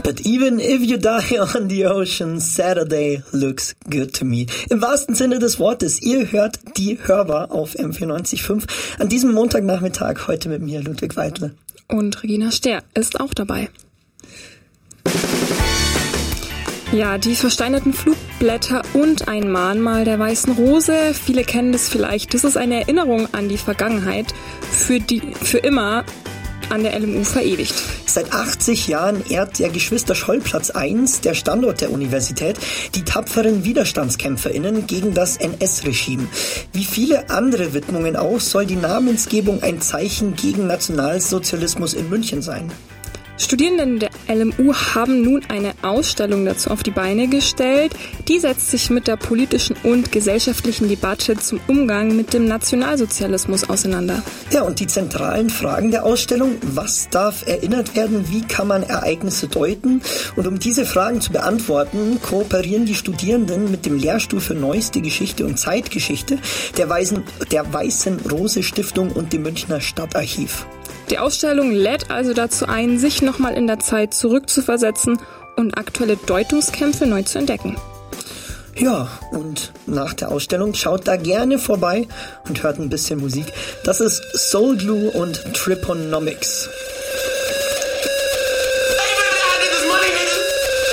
But even if you die on the ocean, Saturday looks good to me. Im wahrsten Sinne des Wortes, ihr hört die Hörbar auf M94.5 an diesem Montagnachmittag, heute mit mir, Ludwig Weidle. Und Regina Stehr ist auch dabei. Ja, die versteinerten Flugblätter und ein Mahnmal der Weißen Rose. Viele kennen das vielleicht. Das ist eine Erinnerung an die Vergangenheit, für immer an der LMU verewigt. Seit 80 Jahren ehrt der Geschwister-Scholl-Platz 1, der Standort der Universität, die tapferen WiderstandskämpferInnen gegen das NS-Regime. Wie viele andere Widmungen auch, soll die Namensgebung ein Zeichen gegen Nationalsozialismus in München sein. Studierenden der LMU haben nun eine Ausstellung dazu auf die Beine gestellt. Die setzt sich mit der politischen und gesellschaftlichen Debatte zum Umgang mit dem Nationalsozialismus auseinander. Ja, und die zentralen Fragen der Ausstellung: Was darf erinnert werden? Wie kann man Ereignisse deuten? Und um diese Fragen zu beantworten, kooperieren die Studierenden mit dem Lehrstuhl für Neueste Geschichte und Zeitgeschichte der Weißen Rose Stiftung und dem Münchner Stadtarchiv. Die Ausstellung lädt also dazu ein, sich nochmal in der Zeit zurückzuversetzen und aktuelle Deutungskämpfe neu zu entdecken. Ja, und nach der Ausstellung schaut da gerne vorbei und hört ein bisschen Musik. Das ist Soul Glue und Triponomics.